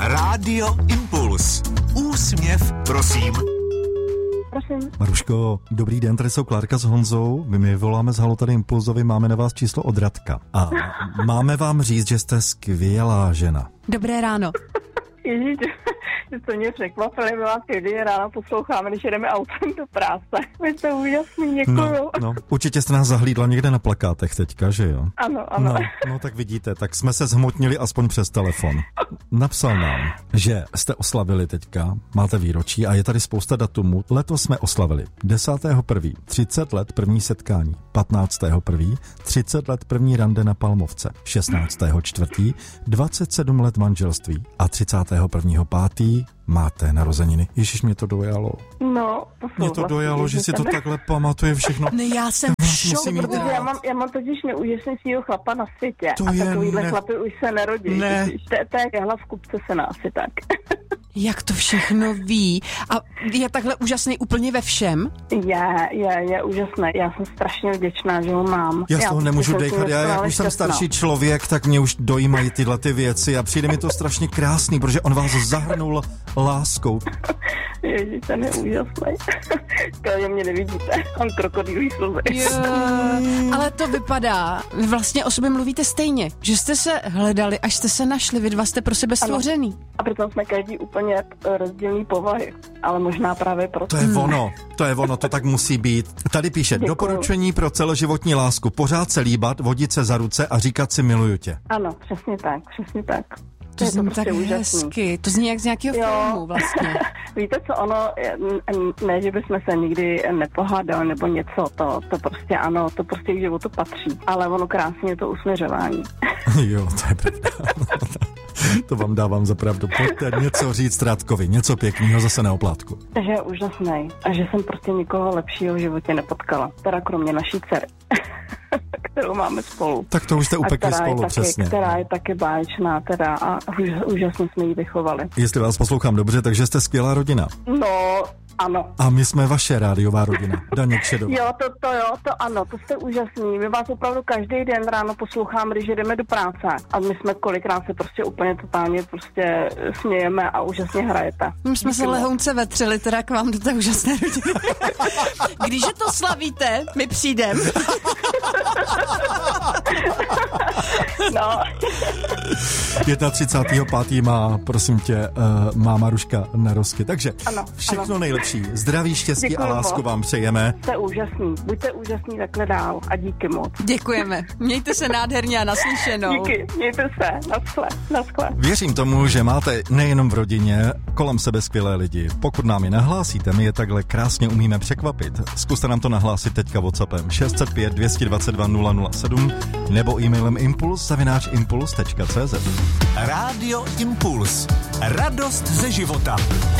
Rádio Impuls. Úsměv, prosím. Prosím. Maruško, dobrý den, tady jsou Klárka s Honzou. My voláme z Halo tady Impulzovi, máme na vás číslo od Radka. A máme vám říct, že jste skvělá žena. Dobré ráno. Ježíš, to mě překvapilo, my vás každý ráno posloucháme, když jedeme autem do práce. Vy jste úžasný, děkuju. No, určitě jste nás zahlídla někde na plakátech teďka, že jo? Ano. No, tak vidíte, tak jsme se zhmotnili aspoň přes telefon. Napsal nám, že jste oslavili teďka, máte výročí a je tady spousta datumů. Letos jsme oslavili 10.1. 30 let první setkání, 15.1. 30 let první rande na Palmovce, 16.4. 27 let manželství a 31.5. máte narozeniny. Ježiš, mě to dojalo. No, mě to dojalo, že si to takhle pamatuje všechno. Ne, já jsem v šoku. Já mám totiž nejúžasnějšího chlapa na světě. To a je takovýhle chlapy už se nerodí. Ne. To je jehla v kupce sena asi tak. Jak to všechno ví? A je takhle úžasný úplně ve všem? Je úžasné. Já jsem strašně vděčná, že ho mám. Já z toho nemůžu dejchat. Já jak už jsem starší člověk, tak mě už dojímají tyhle ty věci a přijde mi to strašně krásný, protože on vás zahrnul láskou. Ježíš, ten je úžasný. Skvěle mě nevidíte. On krokodýlí slzy. Ale to vypadá, vy vlastně o sobě mluvíte stejně, že jste se hledali, až jste se našli, vy dva jste pro sebe stvořený. A proto jsme každý úplně rozdílný povahy, ale možná právě proto. To je ono, to tak musí být. Tady píše, Děkuju. Doporučení pro celoživotní lásku, pořád se líbat, vodit se za ruce a říkat si miluju tě. Ano, přesně tak. To zní prostě tak úžasný. hezky, to zní jak z nějakého filmu vlastně. Víte co, ono, ne, že bychom se nikdy nepohádali nebo něco, to prostě ano, to prostě k životu patří, ale ono krásně je to usměřování. Jo, to je pravda. To vám dávám za pravdu. Pojďte něco říct Radkovi, něco pěkného zase na oplátku. Takže je úžasný a že jsem prostě nikoho lepšího v životě nepotkala, teda kromě naší dcery, kterou máme spolu. Tak to už jste upekli spolu, přesně. Která je taky báječná teda a úžasně jsme ji vychovali. Jestli vás poslouchám dobře, takže jste skvělá rodina. No, ano. A my jsme vaše rádiová rodina. Daněk Šedová. Jo, to ano, to jste úžasný. My vás opravdu každý den ráno posloucháme, když jdeme do práce. A my jsme kolikrát se prostě úplně totálně prostě smějeme a úžasně hrajete. My jsme se lehounce vetřeli teda k vám do té úžasné rodiny. Když to slavíte, my přijdem. No. 31.5. má, prosím tě, má Maruška narozky. Takže ano, všechno nejlepší. Zdraví, štěstí Děkuju a lásku moc. vám přejeme. Jste úžasný. Buďte úžasný takhle dál a díky moc. Děkujeme. Mějte se nádherně a naslyšenou. Díky, mějte se. Naschle. Věřím tomu, že máte nejenom v rodině kolem sebe skvělé lidi. Pokud nám je nahlásíte, my je takhle krásně umíme překvapit. Zkuste nám to nahlásit teďka WhatsAppem 605 222 007 nebo e-mailem impuls@impuls.cz. Rádio Impuls. Radost ze života.